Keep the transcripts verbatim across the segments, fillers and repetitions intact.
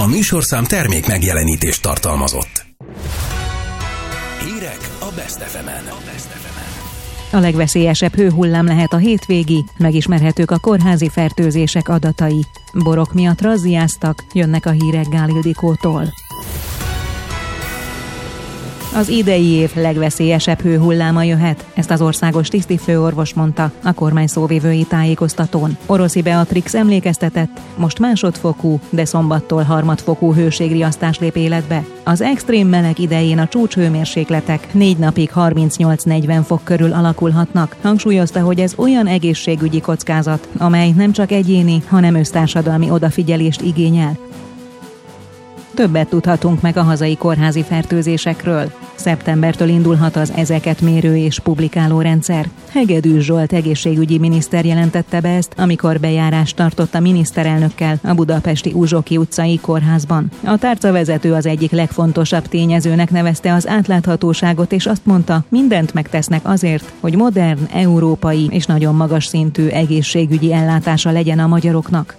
A műsorszám termék megjelenítést tartalmazott. Hírek a Best ef emen. A legveszélyesebb hőhullám lehet a hétvégi, megismerhetők a kórházi fertőzések adatai. Borok miatt razziáztak, jönnek a hírek Gál Ildikótól. Az idei év legveszélyesebb hőhulláma jöhet, ezt az országos tisztifőorvos mondta a kormány szóvivői tájékoztatón. Oroszi Beatrix emlékeztetett, most másodfokú, de szombattól harmadfokú hőségriasztás lép életbe. Az extrém meleg idején a csúcshőmérsékletek négy napig harmincnyolc-negyven fok körül alakulhatnak. Hangsúlyozta, hogy ez olyan egészségügyi kockázat, amely nem csak egyéni, hanem össztársadalmi odafigyelést igényel. Többet tudhatunk meg a hazai kórházi fertőzésekről. Szeptembertől indulhat az ezeket mérő és publikáló rendszer. Hegedűs Zsolt egészségügyi miniszter jelentette be ezt, amikor bejárást tartott a miniszterelnökkel a budapesti Uzsoki utcai kórházban. A tárcavezető az egyik legfontosabb tényezőnek nevezte az átláthatóságot, és azt mondta, mindent megtesznek azért, hogy modern, európai és nagyon magas szintű egészségügyi ellátása legyen a magyaroknak.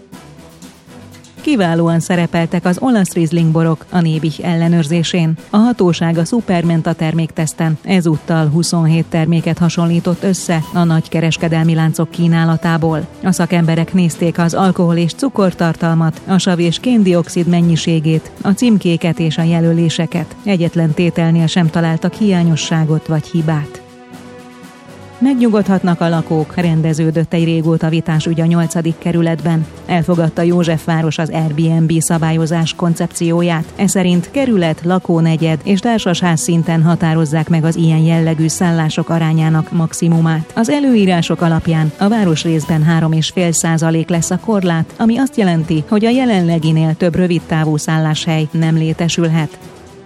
Kiválóan szerepeltek az olasz Riesling borok a Nébih ellenőrzésén. A hatóság a Supermenta termékteszten ezúttal huszonhét terméket hasonlított össze a nagy kereskedelmi láncok kínálatából. A szakemberek nézték az alkohol és cukortartalmat, a sav és kén-dioxid mennyiségét, a címkéket és a jelöléseket. Egyetlen tételnél sem találtak hiányosságot vagy hibát. Megnyugodhatnak a lakók, rendeződött egy régóta vitás ügy a nyolcadik kerületben. Elfogadta Józsefváros az Airbnb szabályozás koncepcióját. Ez szerint kerület, lakónegyed és társasház szinten határozzák meg az ilyen jellegű szállások arányának maximumát. Az előírások alapján a városrészben három egész öt százalék lesz a korlát, ami azt jelenti, hogy a jelenleginél több rövidtávú szálláshely nem létesülhet.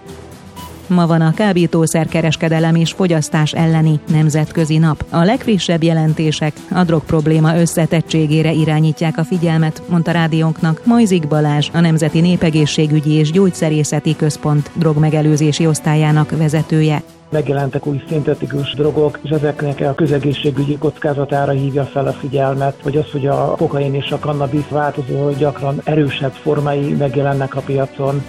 Ma van a kábítószerkereskedelem és fogyasztás elleni nemzetközi nap. A legfrissebb jelentések a drogprobléma összetettségére irányítják a figyelmet, mondta rádiónknak Majzik Balázs, a Nemzeti Népegészségügyi és Gyógyszerészeti Központ drogmegelőzési osztályának vezetője. Megjelentek új szintetikus drogok, és ezeknek a közegészségügyi kockázatára hívja fel a figyelmet, hogy az, hogy a kokain és a kannabisz változó, gyakran erősebb formái megjelennek a piacon.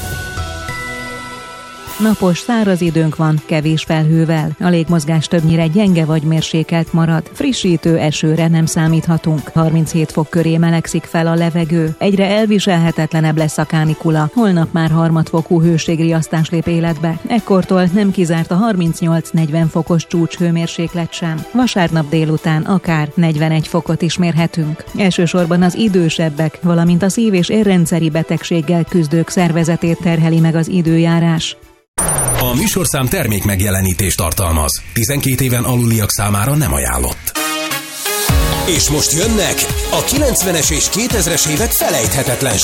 Napos, száraz időnk van, kevés felhővel. A légmozgás többnyire gyenge vagy mérsékelt marad. Frissítő esőre nem számíthatunk. harminchét fok köré melegszik fel a levegő. Egyre elviselhetetlenebb lesz a kánikula. Holnap már harmadfokú hőségriasztás lép életbe. Ekkortól nem kizárt a harmincnyolc-negyven fokos csúcshőmérséklet sem. Vasárnap délután akár negyvenegy fokot is mérhetünk. Elsősorban az idősebbek, valamint a szív- és érrendszeri betegséggel küzdők szervezetét terheli meg az időjárás. A műsorszám termék megjelenítést tartalmaz. tizenkét éven aluliak számára nem ajánlott. És most jönnek a kilencvenes és kétezres évek felejthetetlen